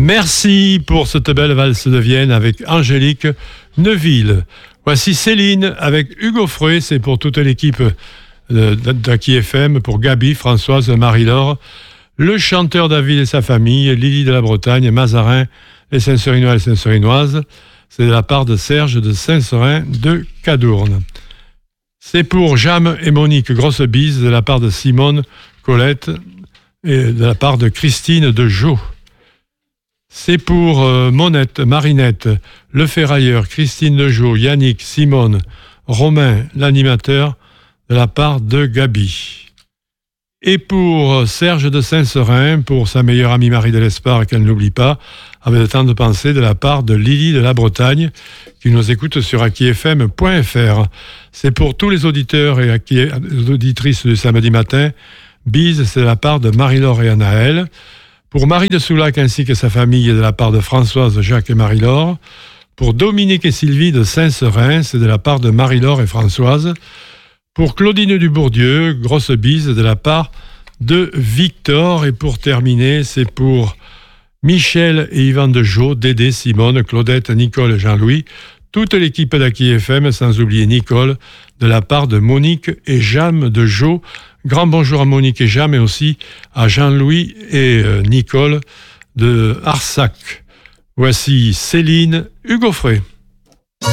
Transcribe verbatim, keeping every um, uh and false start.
Merci pour cette belle valse de Vienne avec Angélique Neuville. Voici Céline avec Hugo Frey, c'est pour toute l'équipe d'Aki F M, pour Gabi, Françoise, Marie-Laure, le chanteur David et sa famille, Lily de la Bretagne, Mazarin, les Saint-Serinois et les Saint-Serinoises. C'est de la part de Serge de Saint-Seurin de Cadourne. C'est pour Jam et Monique, grosse bise de la part de Simone, Colette et de la part de Christine de Jo. C'est pour euh, Monette, Marinette, Le Ferrailleur, Christine de Jo, Yannick, Simone, Romain, l'animateur, de la part de Gabi. Et pour Serge de Saint-Seurin, pour sa meilleure amie Marie de l'Espard, qu'elle n'oublie pas, avec le temps de penser, de la part de Lily de la Bretagne, qui nous écoute sur aki f m point f r. C'est pour tous les auditeurs et aki, les auditrices du samedi matin. Bise, c'est de la part de Marie-Laure et Anaëlle. Pour Marie de Soulac ainsi que sa famille, de la part de Françoise, Jacques et Marie-Laure. Pour Dominique et Sylvie de Saint-Seurin, c'est de la part de Marie-Laure et Françoise. Pour Claudine Dubourdieu, grosse bise de la part de Victor. Et pour terminer, c'est pour Michel et Yvan de Jo, Dédé, Simone, Claudette, Nicole et Jean-Louis. Toute l'équipe d'Aki F M, sans oublier Nicole, de la part de Monique et Jam de Jo. Grand bonjour à Monique et Jam, mais aussi à Jean-Louis et Nicole de Arsac. Voici Céline, Hugo Frey.